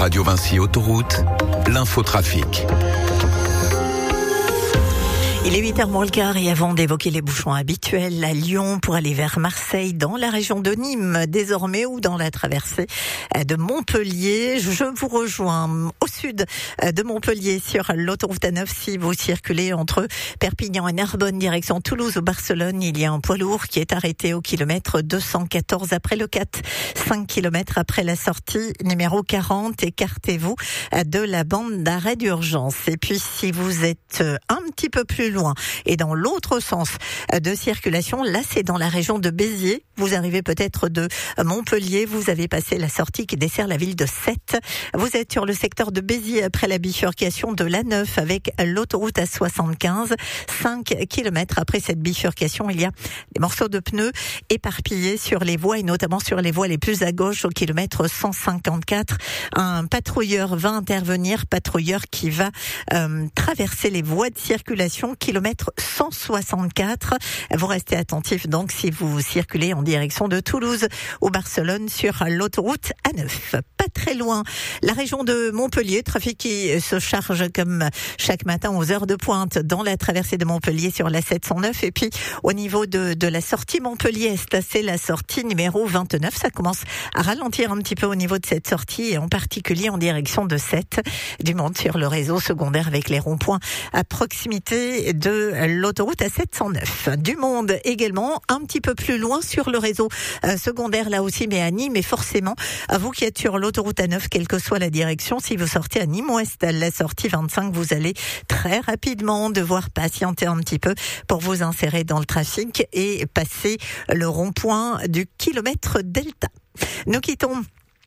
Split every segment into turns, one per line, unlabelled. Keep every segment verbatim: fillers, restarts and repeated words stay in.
Radio Vinci Autoroute, l'infotrafic.
Il est huit heures moins le quart et avant d'évoquer les bouchons habituels à Lyon pour aller vers Marseille, dans la région de Nîmes désormais ou dans la traversée de Montpellier, je vous rejoins au sud de Montpellier sur l'autoroute A neuf. Si vous circulez entre Perpignan et Narbonne direction Toulouse ou Barcelone, il y a un poids lourd qui est arrêté au kilomètre deux cent quatorze après le quatre, cinq kilomètres après la sortie numéro quarante. Écartez-vous de la bande d'arrêt d'urgence. Et puis si vous êtes un petit peu plus loin et dans l'autre sens de circulation, là c'est dans la région de Béziers. Vous arrivez peut-être de Montpellier, vous avez passé la sortie qui dessert la ville de Sète. Vous êtes sur le secteur de Béziers après la bifurcation de l'A neuf avec l'autoroute A soixante-quinze. cinq kilomètres après cette bifurcation, il y a des morceaux de pneus éparpillés sur les voies et notamment sur les voies les plus à gauche au kilomètre cent cinquante-quatre. Un patrouilleur va intervenir, patrouilleur qui va euh, traverser les voies de circulation kilomètre cent soixante-quatre. Vous restez attentif donc si vous circulez en direction de Toulouse ou Barcelone sur l'autoroute A neuf. Pas très loin, la région de Montpellier, trafic qui se charge comme chaque matin aux heures de pointe dans la traversée de Montpellier sur la sept cent neuf et puis au niveau de, de la sortie Montpellier-Est, c'est la sortie numéro vingt-neuf. Ça commence à ralentir un petit peu au niveau de cette sortie et en particulier en direction de Sète. Du monde sur le réseau secondaire avec les ronds-points à proximité de l'autoroute A sept cent neuf. Du monde également un petit peu plus loin sur le réseau euh, secondaire là aussi, mais à Nîmes. Et forcément, à vous qui êtes sur l'autoroute A neuf, quelle que soit la direction, si vous sortez à Nîmes-Ouest, à la sortie vingt-cinq, vous allez très rapidement devoir patienter un petit peu pour vous insérer dans le trafic et passer le rond-point du kilomètre delta. Nous quittons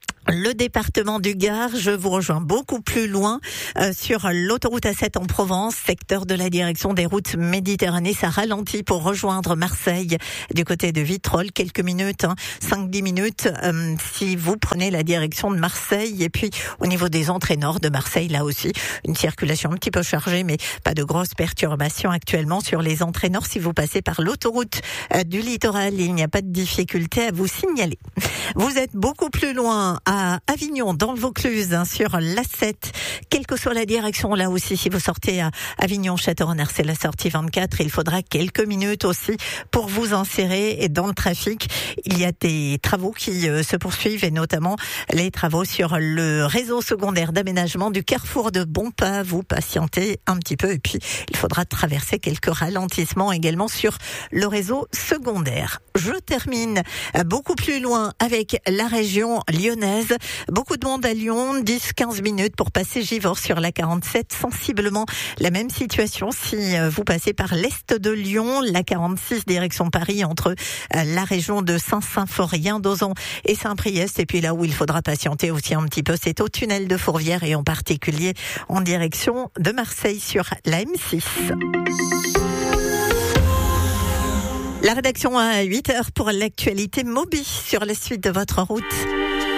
le département du Gard, je vous rejoins beaucoup plus loin euh, sur l'autoroute A sept en Provence, secteur de la direction des routes Méditerranée. Ça ralentit pour rejoindre Marseille du côté de Vitrolles. Quelques minutes, hein, cinq dix minutes euh, si vous prenez la direction de Marseille. Et puis au niveau des entrées nord de Marseille, là aussi, une circulation un petit peu chargée, mais pas de grosses perturbations actuellement sur les entrées nord. Si vous passez par l'autoroute euh, du littoral, il n'y a pas de difficulté à vous signaler. Vous êtes beaucoup plus loin à Avignon, dans le Vaucluse, hein, sur l'A sept. Quelle que soit la direction, là aussi, si vous sortez à Avignon-Châteaurenard, c'est la sortie vingt-quatre. Il faudra quelques minutes aussi pour vous insérer dans le trafic. Il y a des travaux qui euh, se poursuivent et notamment les travaux sur le réseau secondaire d'aménagement du carrefour de Bonpas. Vous patientez un petit peu et puis il faudra traverser quelques ralentissements également sur le réseau secondaire. Je termine beaucoup plus loin avec la région lyonnaise. Beaucoup de monde à Lyon, dix quinze minutes pour passer Givors sur la quarante-sept. Sensiblement la même situation si vous passez par l'est de Lyon, la quarante-six direction Paris entre la région de Saint-Symphorien, d'Ozon et Saint-Priest. Et puis là où il faudra patienter aussi un petit peu, c'est au tunnel de Fourvière et en particulier en direction de Marseille sur la M six. La rédaction à huit heures pour l'actualité Moby sur la suite de votre route.